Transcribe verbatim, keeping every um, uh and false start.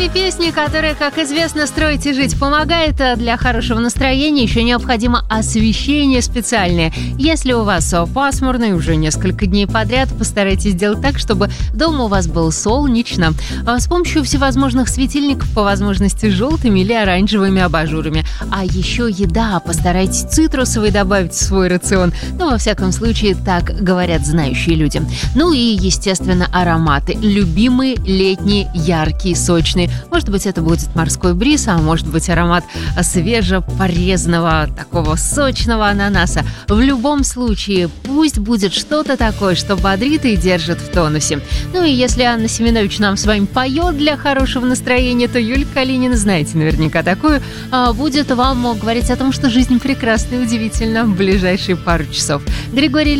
вами песни, которые, как известно, строить и жить помогает. Для хорошего настроения еще необходимо освещение специальное. Если у вас пасмурно и уже несколько дней подряд, постарайтесь сделать так, чтобы дома у вас было солнечно. С помощью всевозможных светильников, по возможности желтыми или оранжевыми абажурами. А еще еда. Постарайтесь цитрусовый добавить в свой рацион. Ну, во всяком случае, так говорят знающие люди. Ну и, естественно, ароматы. Любимые летние, яркие, сочные. Может быть, это будет морской бриз, а может быть, аромат свежепорезанного, такого сочного ананаса. В любом случае, пусть будет что-то такое, что бодрит и держит в тонусе. Ну и если Анна Семенович нам с вами поет для хорошего настроения, то Юлия Калинина, знаете наверняка такую, будет вам говорить о том, что жизнь прекрасна и удивительна в ближайшие пару часов. Григорий